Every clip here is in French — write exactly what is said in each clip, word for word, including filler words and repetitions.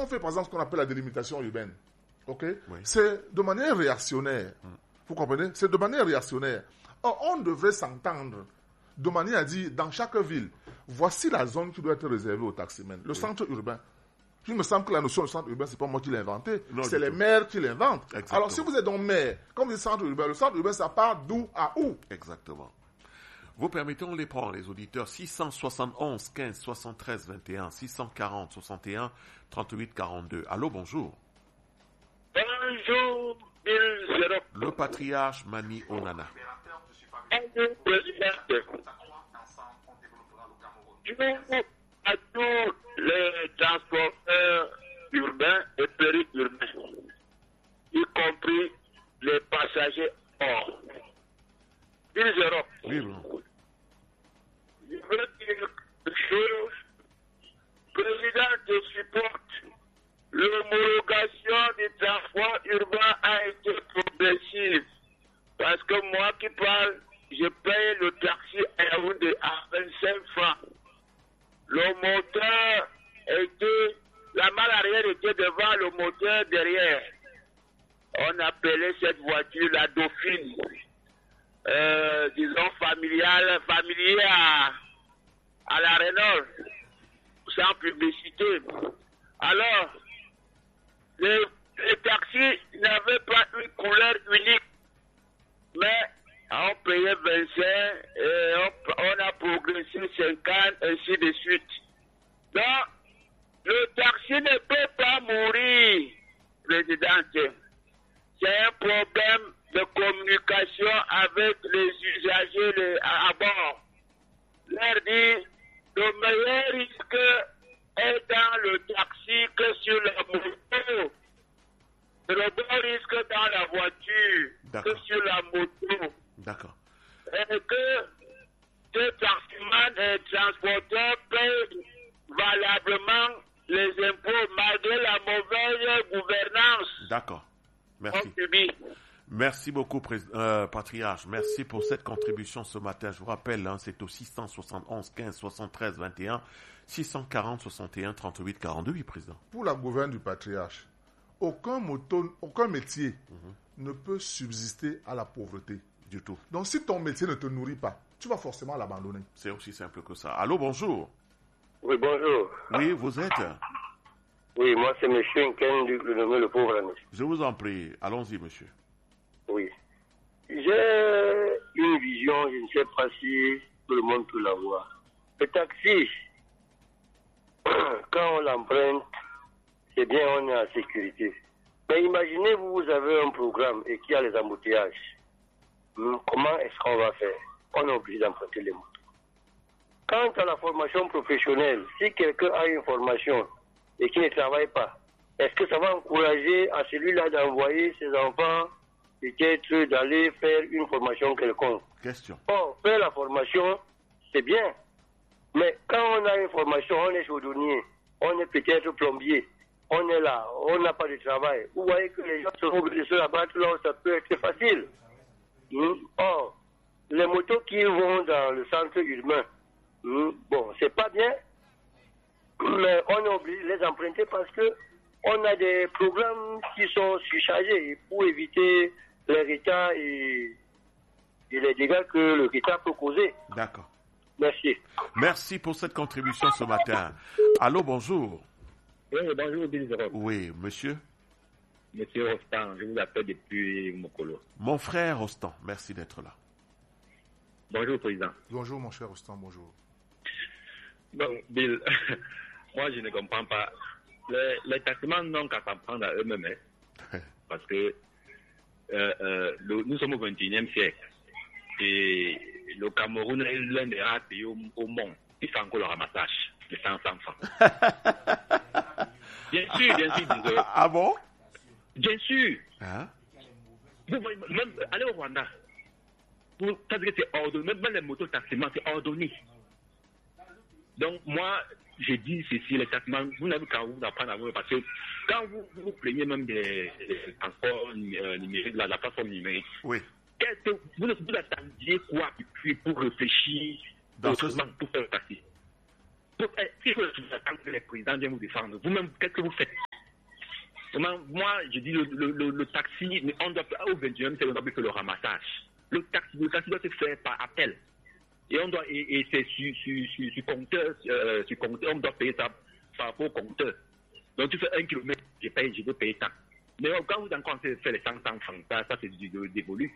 on fait par exemple ce qu'on appelle la délimitation urbaine, ok, Oui. c'est de manière réactionnaire. Mm. Vous comprenez? C'est de manière réactionnaire. Or, on devrait s'entendre de manière à dire, dans chaque ville, voici la zone qui doit être réservée aux taximens. Le oui. centre urbain. Il me semble que la notion de centre urbain, c'est pas moi qui l'ai inventé, non, c'est les tout. maires qui l'inventent. Exactement. Alors, si vous êtes donc maire, comme le centre urbain, le centre urbain, ça part d'où à où? Exactement. Vous permettez, on les prend, les auditeurs. six cent soixante et onze, quinze, soixante-treize, vingt et un, six cent quarante, soixante et un, trente-huit, quarante-deux. Allô, bonjour. Bonjour, Bill. Le patriarche Mani Onana. Bonjour, président. À tous les transporteurs urbains et périurbains, y compris les passagers hors. Bill Zéro. Oui, bon. Je veux dire quelque chose. Président, je supporte l'homologation du transport urbain a été progressive. Parce que moi qui parle, je paye le taxi à vingt-cinq francs. Le moteur était, la malle arrière était devant, le moteur derrière. On appelait cette voiture la Dauphine. Euh, disons familiale, familier à, à la Renault, sans publicité. Alors, les, les taxis n'avaient pas une couleur unique, mais on payait vingt-cinq et on, on a progressé cinquante, ainsi de suite. Donc, le taxi ne peut pas mourir, présidente. C'est un problème de communication avec les usagers les, à, à bord. Leur dire, le meilleur risque est dans le taxi que sur la moto. Le bon risque dans la voiture D'accord. que sur la moto. D'accord. Et que ces taximans et transporteurs payent valablement les impôts malgré la mauvaise gouvernance. D'accord. Merci. Merci beaucoup, euh, Patriarche. Merci pour cette contribution ce matin. Je vous rappelle, hein, c'est au six cent soixante et onze, quinze, soixante-treize, vingt et un, six cent quarante, soixante et un, trente-huit, quarante-deux, oui, Président. Pour la gouverne du Patriarche, aucun, moto, aucun métier mm-hmm. ne peut subsister à la pauvreté. Du tout. Donc, si ton métier ne te nourrit pas, tu vas forcément l'abandonner. C'est aussi simple que ça. Allô, bonjour. Oui, bonjour. Oui, vous êtes? Oui, moi, c'est M. Nken, le nommé le pauvre ami. Je vous en prie. Allons-y, monsieur. Oui. J'ai une vision, je ne sais pas si tout le monde peut l'avoir. Le taxi, quand on l'emprunte, c'est bien, on est en sécurité. Mais imaginez, vous, vous avez un programme et qu'il y a les embouteillages. Comment est-ce qu'on va faire? On est obligé d'emprunter les motos. Quant à la formation professionnelle, si quelqu'un a une formation et qui ne travaille pas, est-ce que ça va encourager à celui-là d'envoyer ses enfants peut-être d'aller faire une formation quelconque? Question. Or, faire la formation, c'est bien. Mais quand on a une formation, on est chaudronnier, on est peut-être plombier, on est là, on n'a pas de travail. Vous voyez que les gens seront obligés de se rabattre là où ça peut être facile. Mmh. Or, les motos qui vont dans le centre urbain, mmh, bon, c'est pas bien, mais on est obligé de les emprunter parce que on a des programmes qui sont surchargés pour éviter les retards et, et les dégâts que le retard peut causer. D'accord. Merci. Merci pour cette contribution ce matin. Allô, bonjour. Oui, bonjour, Bill Zéro. Oui, monsieur. Monsieur Rostand, je vous appelle depuis Mokolo. Mon frère Rostand, merci d'être là. Bonjour, président. Bonjour, mon cher Rostand, bonjour. Donc, Bill, moi, je ne comprends pas. Les, les taximans n'ont qu'à s'en prendre à eux-mêmes, hein, parce que euh, euh, le, nous sommes au vingt et unième siècle. Et le Cameroun est l'un des rares pays au, au monde qui fait encore le ramassage de cent francs. Bien sûr, bien sûr. Désolé. Ah bon? Bien sûr. Hein? Vous voyez, même, allez au Rwanda. Vous savez que c'est ordonné. Même les motos taximans, c'est ordonné. Donc, moi, j'ai dit ceci, les taximans, vous n'avez qu'à vous apprendre à vous, parce que quand vous vous, vous plaignez même des, des transports euh, numériques, la, la plateforme numérique, oui. Qu'est-ce que vous, vous attendiez quoi puis pour réfléchir dans ce autrement pour faire le taxi? Pour, si vous attendez que les présidents viennent vous défendre, vous-même, qu'est-ce que vous faites? Moi, moi, je dis le, le, le, le taxi, mais on doit, au vingt et unième siècle, on doit faire le ramassage. Le taxi, le taxi doit se faire par appel. Et on doit, et, et c'est sur, sur, sur, sur compteur, euh, sur compteur, on doit payer ça par rapport au compteur. Donc tu fais un kilomètre, je paye, je veux payer ça. Mais quand vous encore fait les cent francs, ça, ça c'est du dévolu.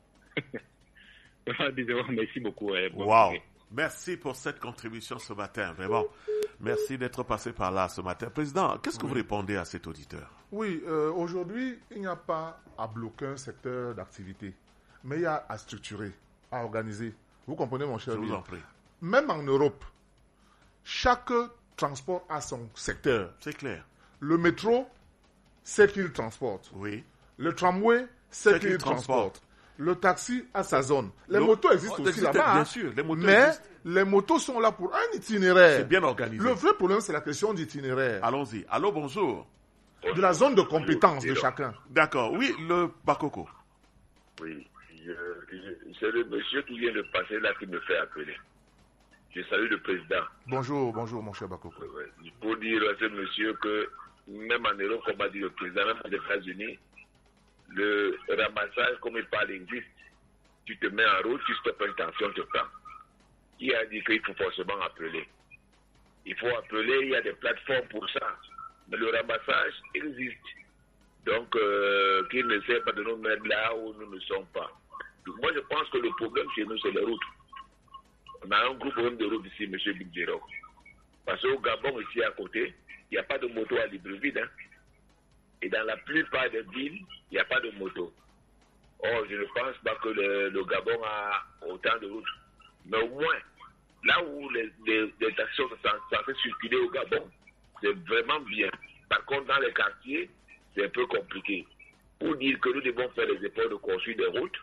Désolé, merci beaucoup. Euh, wow. Merci pour cette contribution ce matin, vraiment. Merci d'être passé par là ce matin. Président, qu'est-ce que oui. vous répondez à cet auditeur? Oui, euh, aujourd'hui, il n'y a pas à bloquer un secteur d'activité, mais il y a à structurer, à organiser. Vous comprenez, mon cher? Je vous en prie. Même en Europe, chaque transport a son secteur. C'est clair. Le métro, c'est qu'il transporte. Oui. Le tramway, c'est qu'il transporte. Le taxi a sa zone. Les Le... motos existent oh, aussi là-bas. Bien sûr, les motos mais existent. Les motos sont là pour un itinéraire. C'est bien organisé. Le vrai problème, c'est la question d'itinéraire. Allons-y. Allô, bonjour. De la zone de compétence de chacun. D'accord. Oui, le Bakoko. Oui. Je, je, c'est le monsieur qui vient de passer là qui me fait appeler. Je salue le président. Bonjour, bonjour, mon cher Bakoko. Il faut dire à ce monsieur que même en Europe, comme a dit le président, même aux États-Unis, le ramassage, comme il parle, existe. Tu te mets en route, tu stoppes une tension, te prends. Il a dit qu'il faut forcément appeler. Il faut appeler, il y a des plateformes pour ça. Mais le ramassage existe. Donc, euh, qu'il ne sait pas de nous mettre là où nous ne sommes pas. Donc, moi, je pense que le problème chez nous, c'est les routes. On a un gros problème de route ici, M. Bigdero. Parce qu'au Gabon, ici à côté, il n'y a pas de moto à Libreville. Hein. Et dans la plupart des villes, il n'y a pas de moto. Or, je ne pense pas que le, le Gabon a autant de routes. Mais au moins, là où les, les, les taxis sont censés circuler au Gabon, c'est vraiment bien. Par contre, dans les quartiers, c'est un peu compliqué. Pour dire que nous devons faire les efforts de construire des routes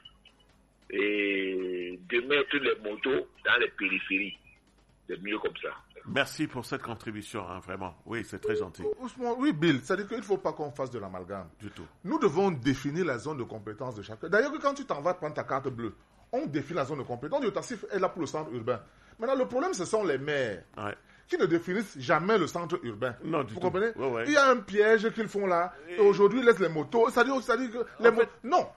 et de mettre les motos dans les périphéries. C'est mieux comme ça. Merci pour cette contribution, hein, vraiment. Oui, c'est très gentil. Oui, Bill, c'est-à-dire qu'il ne faut pas qu'on fasse de l'amalgame. Du tout. Nous devons définir la zone de compétence de chacun. D'ailleurs, quand tu t'en vas prendre ta carte bleue, on définit la zone de compétence. Le taxi est là pour le centre urbain. Maintenant, le problème, ce sont les maires ouais. qui ne définissent jamais le centre urbain. Non, du Vous tout. comprenez? Ouais, ouais. Il y a un piège qu'ils font là. Et, et aujourd'hui, ils laissent les motos. C'est-à-dire, c'est-à-dire que les fait... mo... Non.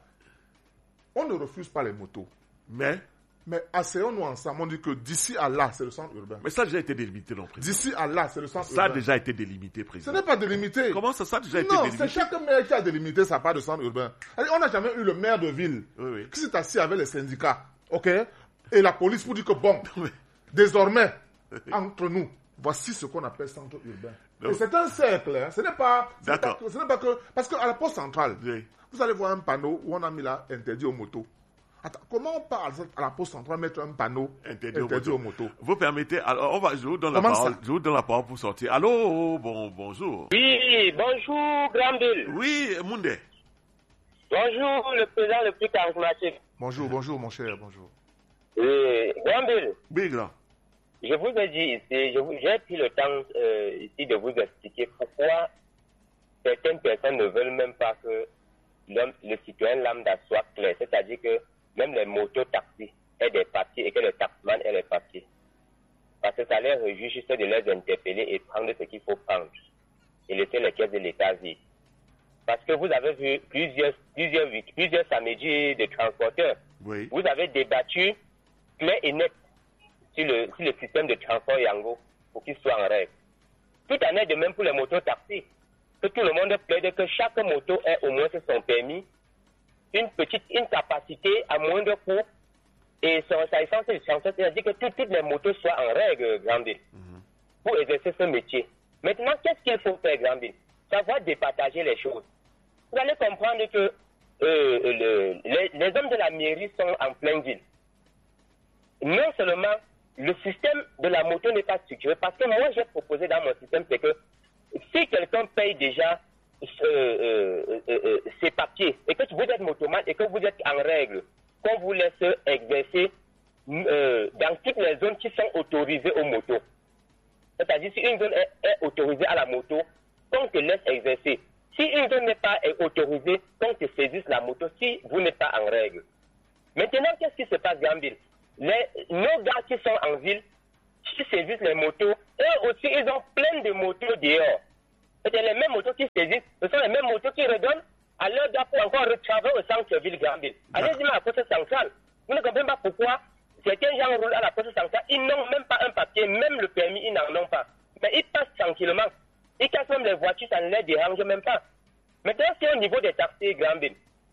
On ne refuse pas les motos. Mais Mais asseyons-nous ensemble, on dit que d'ici à là, c'est le centre urbain. Mais ça a déjà été délimité, non, président. D'ici à là, c'est le centre ça urbain. Ça a déjà été délimité, président. Ce n'est pas délimité. Comment ça, ça a déjà été non, délimité? Non, c'est chaque maire qui a délimité sa part de centre urbain. Alors, on n'a jamais eu le maire de ville oui, oui. qui s'est assis avec les syndicats, ok, et la police pour dire que bon, désormais, entre nous, voici ce qu'on appelle centre urbain. Donc, et c'est un cercle, hein. Ce n'est pas, ce D'accord. N'est pas, ce n'est pas que, parce qu'à la poste centrale, oui. vous allez voir un panneau où on a mis là interdit aux motos. Attends, comment on parle à la poste centrale mettre un panneau interdit, interdit aux, motos. aux motos? Vous permettez, alors on va, je vous donne la parole, je vous donne la parole pour sortir. Allô, bon, bonjour. Oui, bonjour, Grand Bill. Oui, Moundé. Bonjour, le président le plus charismatique. Bonjour, bonjour, mon cher, bonjour. Oui, Grand Bill. Oui, grand. Je vous ai dit ici, je vous, j'ai pris le temps euh, ici de vous expliquer pourquoi certaines personnes ne veulent même pas que l'homme, le citoyen lambda soit clair. C'est-à-dire que même les motos-taxis aient des papiers et que les taximans aient les papiers. Parce que ça les réjouit juste de les interpeller et prendre ce qu'il faut prendre. Et laisser les caisses de l'État vides. Parce que vous avez vu plusieurs, plusieurs, plusieurs samedis de transporteurs. Oui. Vous avez débattu clair et net sur le, sur le système de transport Yango pour qu'il soit en règle. Tout en est de même pour les motos-taxis. Que tout le monde plaide que chaque moto ait au moins son permis, une petite une capacité à moindre coût et son essence de transport, c'est-à-dire que tout, toutes les motos soient en règle, Grandil, mm-hmm. pour exercer ce métier. Maintenant, qu'est-ce qu'il faut faire, Grandil? Savoir départager les choses. Vous allez comprendre que euh, le, les, les hommes de la mairie sont en pleine ville. Non seulement le système de la moto n'est pas structuré, parce que moi j'ai proposé dans mon système, c'est que si quelqu'un paye déjà euh, euh, euh, euh, ses papiers et que vous êtes motoman et que vous êtes en règle, qu'on vous laisse exercer euh, dans toutes les zones qui sont autorisées aux motos. C'est-à-dire si une zone est, est autorisée à la moto, qu'on te laisse exercer. Si une zone n'est pas autorisée, qu'on te saisisse la moto si vous n'êtes pas en règle. Maintenant, qu'est-ce qui se passe dans la ville? Les, nos gars qui sont en ville, qui saisissent les motos, eux aussi, ils ont plein de motos dehors. Et c'est les mêmes motos qui saisissent, ce sont les mêmes motos qui redonnent à l'heure d'après encore retravailler au centre-ville Granville. Allez-y à la poste centrale. Vous ne comprenez pas pourquoi certains gens roulent à la poste centrale, ils n'ont même pas un papier, même le permis, ils n'en ont pas. Mais ils passent tranquillement. Ils cassent même les voitures, ça ne les dérange même pas. Maintenant, c'est au niveau des taxis Granville.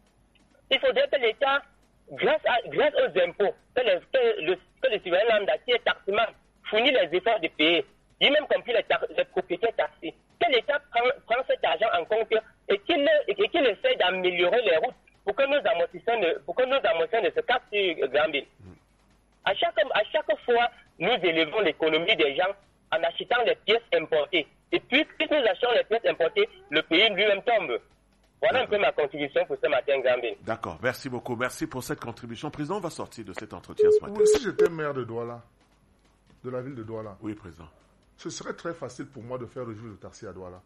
Il faudrait que l'État, grâce, à, grâce aux impôts, que, les, que, le, que le citoyen lambda qui est taximan fournit les efforts de payer, y même compris les, les propriétaires taxis, que l'État prend, prend cet argent en compte et qu'il, et qu'il essaie d'améliorer les routes pour que nos amortisseurs ne, pour que nos amortisseurs ne se cassent sur Granville. À chaque, à chaque fois, nous élevons l'économie des gens en achetant les pièces importées. Et puis, si nous achetons les pièces importées, le pays lui-même tombe. Voilà un peu ma contribution pour ce matin, Gambé. D'accord, merci beaucoup. Merci pour cette contribution. Président, on va sortir de cet entretien ce matin. Oui, si j'étais maire de Douala, de la ville de Douala, oui, président, ce serait très facile pour moi de faire revivre le taxi à Douala.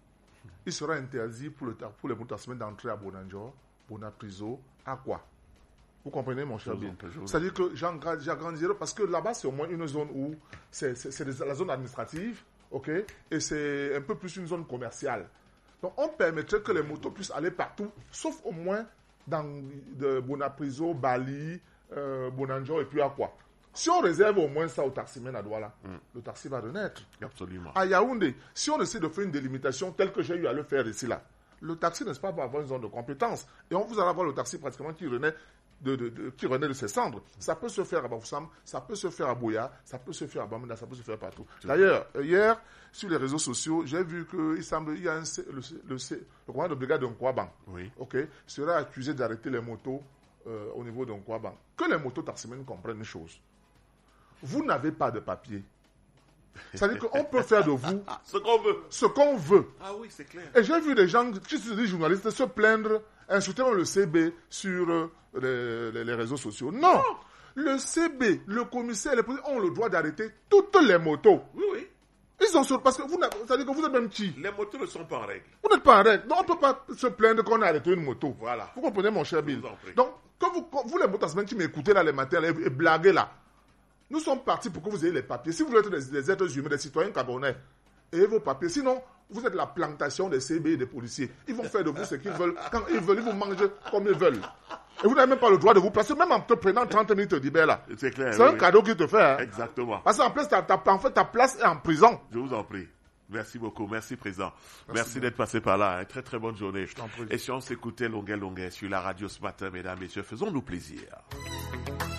Il sera interdit pour, le, pour les motardsmen d'entrer à Bonanjo, Bonapriso, à quoi? Vous comprenez, mon cher bien? C'est-à-dire que j'agrandirai parce que là-bas, c'est au moins une zone où c'est, c'est, c'est la zone administrative, ok, et c'est un peu plus une zone commerciale. Donc, on permettrait que les motos puissent aller partout, sauf au moins dans de Bonapriso, Bali, euh, Bonanjo et puis à quoi. Si on réserve au moins ça au taximen à Douala, mm. le taxi va renaître. Absolument. À Yaoundé, si on essaie de faire une délimitation telle que j'ai eu à le faire ici, là, le taxi, n'est-ce pas, va avoir une zone de compétence. Et on vous allez avoir le taxi pratiquement qui renaît de, de, de, qui renaît de ses cendres. Ça peut se faire à Bafoussam, ça peut se faire à Boya, ça peut se faire à Bamenda, ça peut se faire partout. D'ailleurs, hier, sur les réseaux sociaux, j'ai vu qu'il semble qu'il y a un, le, le, le, le commandant de brigade de Nkwaban, oui. okay, sera accusé d'arrêter les motos euh, au niveau de Nkwaban. Que les motos taximens comprennent une chose. Vous n'avez pas de papier. C'est-à-dire qu'on peut faire de vous ce qu'on veut. Ce qu'on veut. Ah oui, c'est clair. Et j'ai vu des gens qui se disent journalistes se plaindre, insulter le C B sur euh, les, les, les réseaux sociaux. Non, non. Le C B, le commissaire, les policiers ont le droit d'arrêter toutes les motos. Oui, oui. Ils ont parce que vous, c'est-à-dire que vous êtes même qui? Les motos ne sont pas en règle. Vous n'êtes pas en règle. Donc on ne peut pas se plaindre qu'on a arrêté une moto. Voilà. Vous comprenez, mon cher Bill? Donc, quand vous, quand vous les motardsmen qui m'écoutez là les matins et, et blaguez là, nous sommes partis pour que vous ayez les papiers. Si vous voulez être des, des êtres humains, des citoyens camerounais, ayez vos papiers. Sinon, vous êtes la plantation des C B et des policiers. Ils vont faire de vous ce qu'ils veulent. Quand ils veulent, ils vous mangent comme ils veulent. Et vous n'avez même pas le droit de vous placer, même en te prenant trente minutes d'hiver là. C'est clair. C'est oui, un oui. cadeau qu'il te fait. Hein. Exactement. Parce qu'en plus, ta, ta, en fait, ta place est en prison. Je vous en prie. Merci beaucoup. Merci, Président. Merci, Merci d'être passé par là. Une très, très bonne journée. Je t'en prie. Et si on s'écoutait Longuet Longuet sur la radio ce matin, mesdames et messieurs, faisons-nous plaisir.